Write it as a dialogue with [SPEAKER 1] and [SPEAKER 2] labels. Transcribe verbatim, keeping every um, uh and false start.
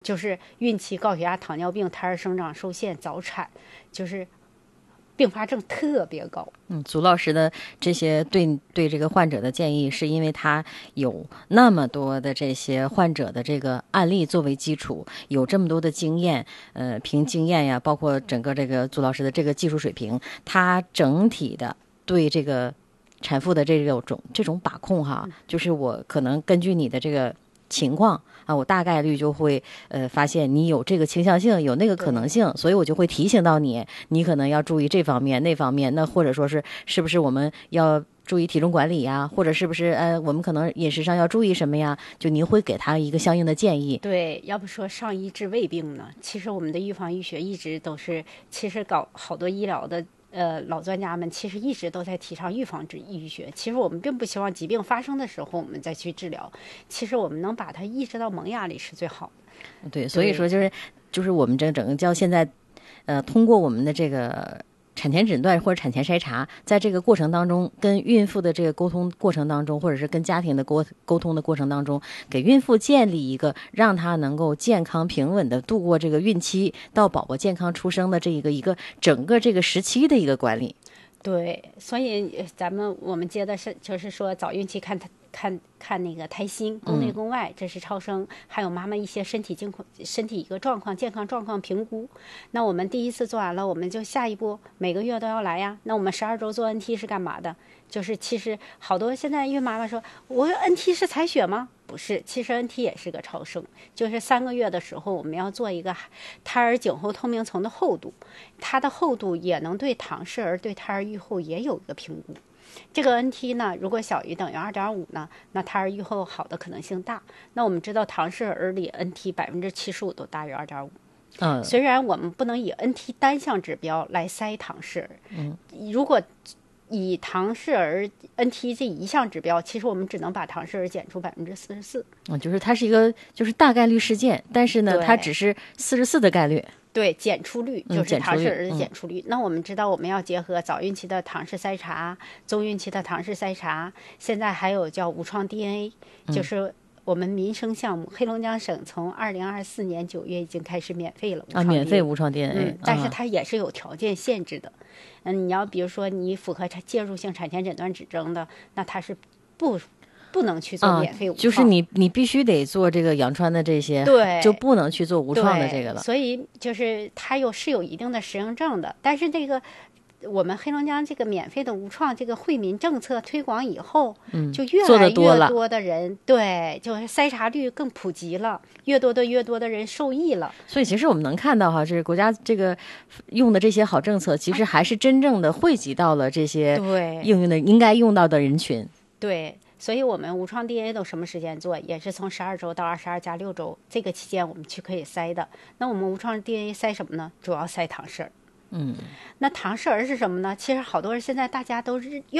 [SPEAKER 1] 就是孕期高血压、糖尿病、胎儿生长受限、早产，就是并发症特别高。
[SPEAKER 2] 嗯，祖老师的这些对对这个患者的建议，是因为他有那么多的这些患者的这个案例作为基础，有这么多的经验，呃，凭经验呀，包括整个这个祖老师的这个技术水平，他整体的对这个产妇的这种这种把控哈，就是我可能根据你的这个情况啊，我大概率就会呃发现你有这个倾向性，有那个可能性，所以我就会提醒到你，你可能要注意这方面那方面，那或者说是是不是我们要注意体重管理呀，或者是不是呃我们可能饮食上要注意什么呀？就您会给他一个相应的建议。
[SPEAKER 1] 对，要不说上医治未病呢，其实我们的预防医学一直都是，其实搞好多医疗的。呃，老专家们其实一直都在提倡预防治医学。其实我们并不希望疾病发生的时候我们再去治疗，其实我们能把它抑制到萌芽里是最好的。
[SPEAKER 2] 对，所以说就是就是我们这整个叫现在，呃，通过我们的这个产前诊断或者产前筛查，在这个过程当中，跟孕妇的这个沟通过程当中，或者是跟家庭的沟沟通的过程当中，给孕妇建立一个让她能够健康平稳的度过这个孕期到宝宝健康出生的这一个一个整个这个时期的一个管理。
[SPEAKER 1] 对，所以咱们我们接的是就是说早孕期看她。看看那个胎心，宫内宫外，这是超声，还有妈妈一些身体境况、身体一个状况、健康状况评估。那我们第一次做完了，我们就下一步每个月都要来呀。那我们十二周做 N T 是干嘛的？就是其实好多现在孕妈妈说，我 N T 是采血吗？不是，其实 N T 也是个超声，就是三个月的时候我们要做一个胎儿颈后透明层的厚度，它的厚度也能对唐氏儿对胎儿愈后也有一个评估。这个 N T 呢，如果小于等于 二点五 呢，那胎儿愈后好的可能性大。那我们知道唐氏儿里 N T 百分之七十五都大于 二点五。
[SPEAKER 2] 嗯，
[SPEAKER 1] 虽然我们不能以 N T 单项指标来筛唐氏儿，
[SPEAKER 2] 嗯，
[SPEAKER 1] 如果以唐氏儿 N T 这一项指标，其实我们只能把唐氏儿减出百分之四十四。
[SPEAKER 2] 嗯，就是它是一个就是大概率事件，但是呢，它只是四十四的概率。
[SPEAKER 1] 对，检出率就是唐氏儿的检出率、
[SPEAKER 2] 嗯、
[SPEAKER 1] 那我们知道我们要结合早孕期的唐氏筛查、中孕期的唐氏筛查，现在还有叫无创 D N A、嗯、就是我们民生项目，黑龙江省从二零二四年九月已经开始免费了
[SPEAKER 2] 啊，免费无创 D N A、
[SPEAKER 1] 嗯、但是它也是有条件限制的。嗯，你要比如说你符合介入性产前诊断指征的，那它是不不能去做免费无创、
[SPEAKER 2] 啊、就是你你必须得做这个杨川的这些，
[SPEAKER 1] 对，
[SPEAKER 2] 就不能去做无创的这个了。
[SPEAKER 1] 所以就是它有是有一定的实用证的，但是这个我们黑龙江这个免费的无创这个惠民政策推广以后，
[SPEAKER 2] 嗯，
[SPEAKER 1] 就越来越多的人，对，就是筛查率更普及了，越多的越多的人受益了。
[SPEAKER 2] 所以其实我们能看到哈，这是国家这个用的这些好政策，其实还是真正的惠及到了这些应用的应该用到的人群。
[SPEAKER 1] 对。所以我们无创 D N A 都什么时间做，也是从十二周到二十二加六周这个期间我们去可以筛的。那我们无创 D N A 筛什么呢？主要筛唐氏儿。
[SPEAKER 2] 嗯，
[SPEAKER 1] 那唐氏儿是什么呢？其实好多人现在大家都是